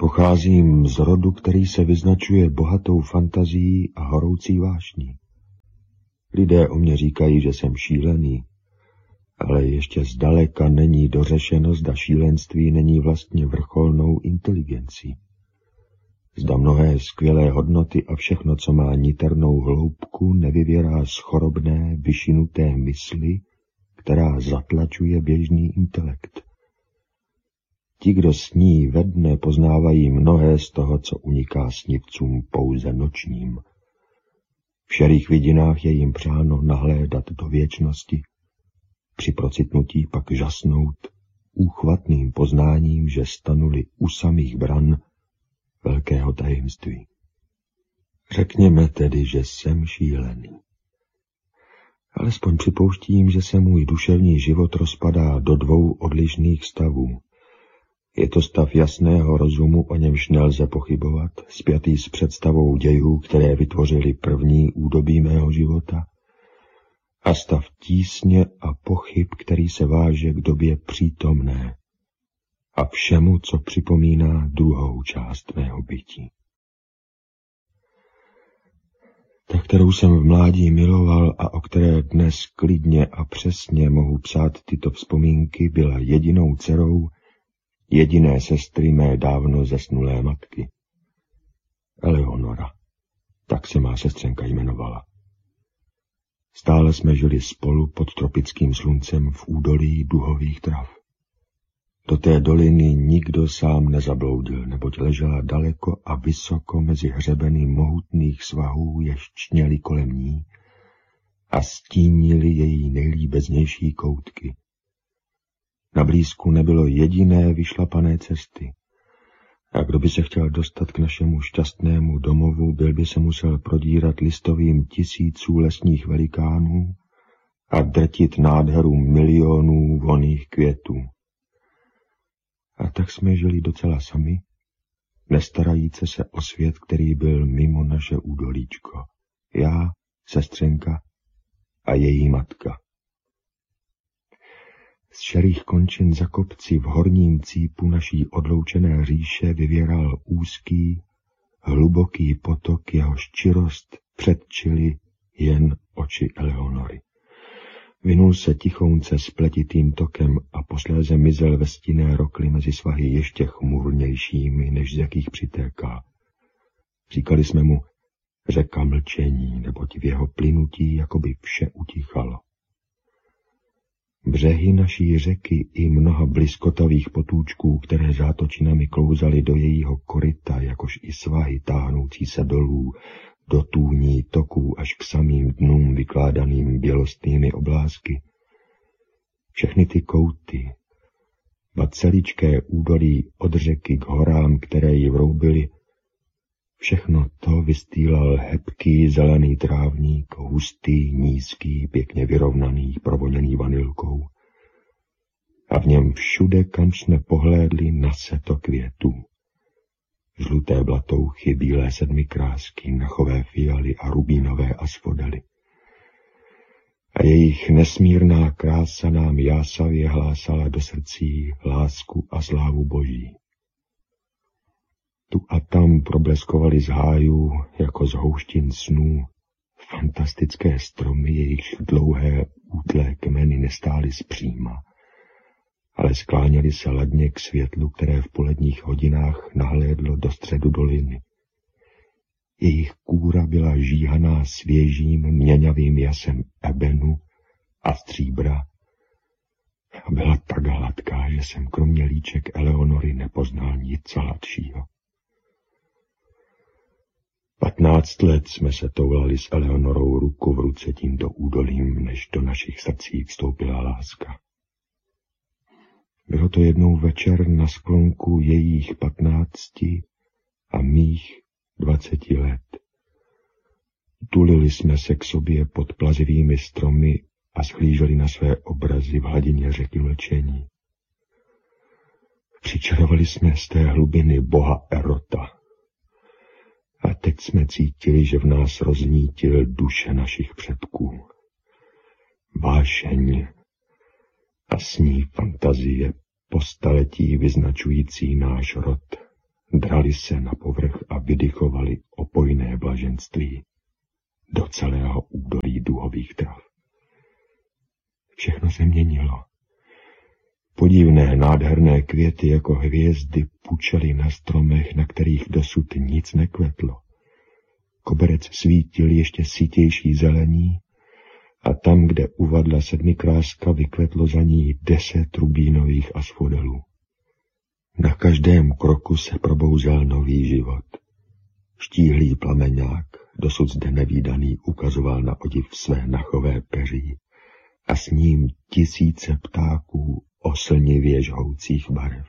Pocházím z rodu, který se vyznačuje bohatou fantazií a horoucí vášní. Lidé o mě říkají, že jsem šílený, ale ještě zdaleka není dořešeno, zda šílenství není vlastně vrcholnou inteligencí. Zda mnohé skvělé hodnoty a všechno, co má niternou hloubku, nevyvěrá z chorobné, vyšinuté mysli, která zatlačuje běžný intelekt. Ti, kdo sní ve dne, poznávají mnohé z toho, co uniká snivcům pouze nočním. V šerých vidinách je jim přáno nahlédat do věčnosti, při procitnutí pak žasnout úchvatným poznáním, že stanuli u samých bran velkého tajemství. Řekněme tedy, že jsem šílený. Alespoň připouštím, že se můj duševní život rozpadá do dvou odlišných stavů. Je to stav jasného rozumu, o němž nelze pochybovat, spjatý s představou dějů, které vytvořily první údobí mého života, a stav tísně a pochyb, který se váže k době přítomné a všemu, co připomíná druhou část mého bytí. Ta, kterou jsem v mládí miloval a o které dnes klidně a přesně mohu psát tyto vzpomínky, byla jedinou dcerou jediné sestry mé dávno zesnulé matky. Eleonora, tak se má sestřenka jmenovala. Stále jsme žili spolu pod tropickým sluncem v údolí duhových trav. Do té doliny nikdo sám nezabloudil, neboť ležela daleko a vysoko mezi hřebeny mohutných svahů, jež čněly kolem ní a stínili její nejlíbeznější koutky. Na blízku nebylo jediné vyšlapané cesty. A kdo by se chtěl dostat k našemu šťastnému domovu, byl by se musel prodírat listovým tisíců lesních velikánů a drtit nádheru milionů vonných květů. A tak jsme žili docela sami, nestarajíce se o svět, který byl mimo naše údolíčko. Já, sestřenka a její matka. Z šerých končin za kopci v horním cípu naší odloučené říše vyvěral úzký, hluboký potok, jehož čirost předčily jen oči Eleonory. Vinul se tichounce spletitým tokem a posléze mizel ve stinné rokli mezi svahy ještě chmurnějšími, než z jakých přitéká. Říkali jsme mu řeka mlčení, neboť v jeho plynutí jakoby vše utichalo. Břehy naší řeky i mnoha bliskotavých potůčků, které zátočinami klouzaly do jejího koryta, jakož i svahy táhnoucí se dolů, do tůní toků až k samým dnům vykládaným bělostnými oblázky. Všechny ty kouty, ba celičké údolí od řeky k horám, které ji vroubily, všechno to vystýlal hebký zelený trávník, hustý, nízký, pěkně vyrovnaný, provoněný vanilkou. A v něm všude, kam jsme pohlédli, naseto květů. Žluté blatouchy, bílé sedmikrásky, machové fialy a rubínové asfodely. A jejich nesmírná krása nám jásavě hlásala do srdcí lásku a slávu Boží. Tu a tam probleskovaly z hájů, jako z houštin snů, fantastické stromy, jejichž dlouhé útlé kmeny nestály zpříma, ale skláněly se ladně k světlu, které v poledních hodinách nahlédlo do středu doliny. Jejich kůra byla žíhaná svěžím, měňavým jasem ebenu a stříbra a byla tak hladká, že jsem kromě líček Eleonory nepoznal nic hladšího. 15 let jsme se toulali s Eleonorou ruku v ruce tímto údolím, než do našich srdcí vstoupila láska. Bylo to jednou večer na sklonku jejích 15 a mých 20 let. Tulili jsme se k sobě pod plazivými stromy a shlíželi na své obrazy v hladině řeky mlčení. Přičarovali jsme z té hlubiny boha Erota. A teď jsme cítili, že v nás roznítil duše našich předků. Vášeň a s ní fantazie po staletí vyznačující náš rod drali se na povrch a vydychovali opojné blaženství do celého údolí duhových trav. Všechno se měnilo. Podivné, nádherné květy jako hvězdy pučely na stromech, na kterých dosud nic nekvetlo. Koberec svítil ještě sítější zelení a tam, kde uvadla sedmikráska, vykvetlo za ní 10 rubínových asfodelů. Na každém kroku se probouzel nový život. Štíhlý plameňák, dosud zde nevídaný, ukazoval na odiv své nachové peří a s ním tisíce ptáků oslnivě žhoucích barev.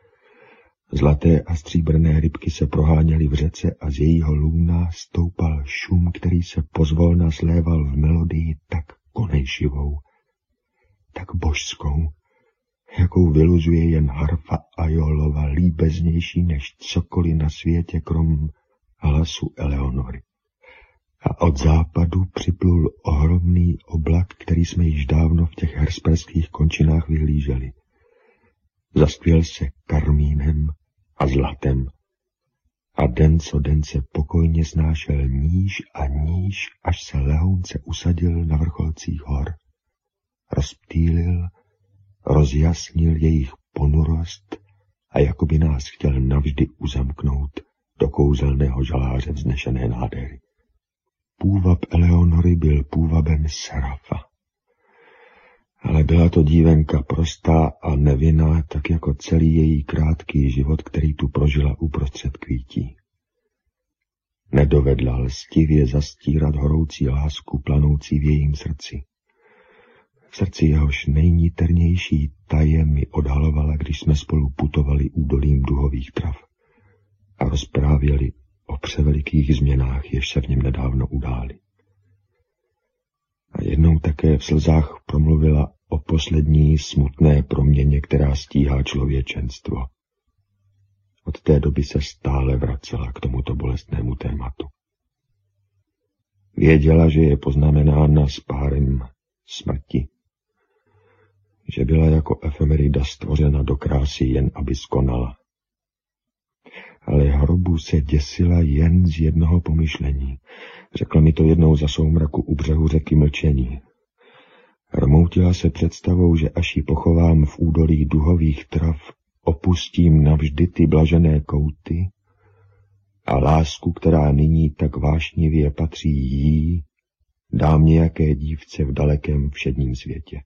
Zlaté a stříbrné rybky se proháněly v řece a z jejího lůna stoupal šum, který se pozvolna sléval v melodii tak konejšivou, tak božskou, jakou vyluzuje jen harfa Ajolova, líbeznější než cokoliv na světě krom hlasu Eleonory. A od západu připlul ohromný oblak, který jsme již dávno v těch hersperských končinách vyhlíželi. Zaskvěl se karmínem a zlatem a den co den se pokojně snášel níž a níž, až se lehounce usadil na vrcholcích hor. Rozptýlil, rozjasnil jejich ponurost a jakoby nás chtěl navždy uzamknout do kouzelného žaláře vznešené nádhery. Půvab Eleonory byl půvabem Serafa. Ale byla to dívenka prostá a nevinná, tak jako celý její krátký život, který tu prožila uprostřed kvítí. Nedovedla lstivě zastírat horoucí lásku planoucí v jejím srdci. V srdci jehož nejniternější taje mi odhalovala, když jsme spolu putovali údolím duhových trav a rozprávěli o převelikých změnách, jež se v něm nedávno udály. A jednou také v slzách promluvila o poslední smutné proměně, která stíhá člověčenstvo. Od té doby se stále vracela k tomuto bolestnému tématu. Věděla, že je poznamenána s párem smrti, že byla jako efemerida stvořena do krásy jen, aby skonala. Ale hrobu se děsila jen z jednoho pomyšlení. Řekla mi to jednou za soumraku u břehu řeky Mlčení. Rmoutila se představou, že až ji pochovám v údolí duhových trav, opustím navždy ty blažené kouty a lásku, která nyní tak vášnivě patří jí, dám nějaké dívce v dalekém všedním světě.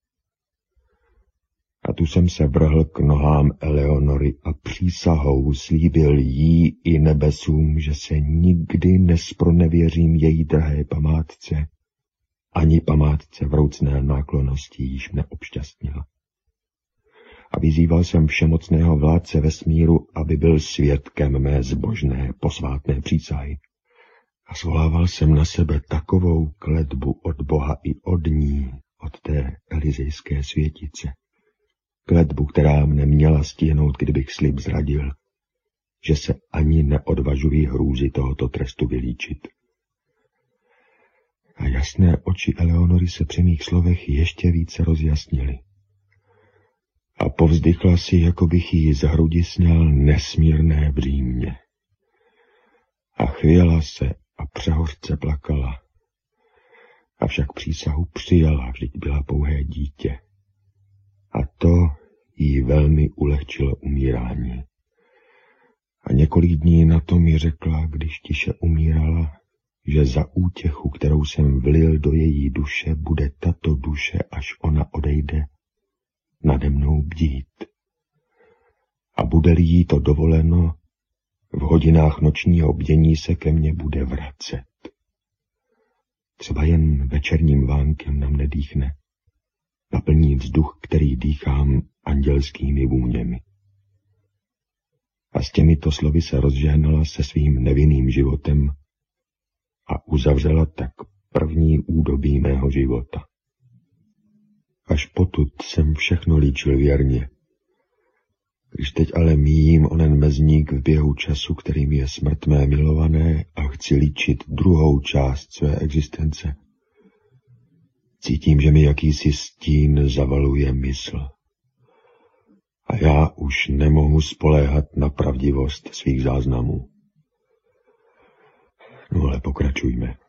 A tu jsem se vrhl k nohám Eleonory a přísahou slíbil jí i nebesům, že se nikdy nespronevěřím její drahé památce, ani památce vroucné náklonnosti již mne obšťastnila. A vyzýval jsem všemocného vládce vesmíru, aby byl svědkem mé zbožné posvátné přísahy. A svolával jsem na sebe takovou kletbu od Boha i od ní, od té elizejské světice. Kletbu, která mne měla stihnout, kdybych slib zradil, že se ani neodvažuji hrůzy tohoto trestu vylíčit. A jasné oči Eleonory se při mých slovech ještě více rozjasnily. A povzdychla si, jako bych jí z hrudi sňal nesmírné břímě. A chvěla se a přehořce plakala. Avšak přísahu přijala, vždyť byla pouhé dítě. A to jí velmi ulehčilo umírání. A několik dní na to mi řekla, když tiše umírala, že za útěchu, kterou jsem vlil do její duše, bude tato duše, až ona odejde, nade mnou bdít. A bude-li jí to dovoleno, v hodinách nočního bdění se ke mně bude vracet. Třeba jen večerním vánkem na mne dýchne, naplní vzduch, který dýchám andělskými vůněmi. A s těmito slovy se rozžehnala se svým nevinným životem a uzavřela tak první údobí mého života. Až potud jsem všechno líčil věrně. Když teď ale míjím onen mezník v běhu času, kterým je smrt mé milované, a chci líčit druhou část své existence, cítím, že mi jakýsi stín zavaluje mysl. A já už nemohu spoléhat na pravdivost svých záznamů. No ale pokračujme.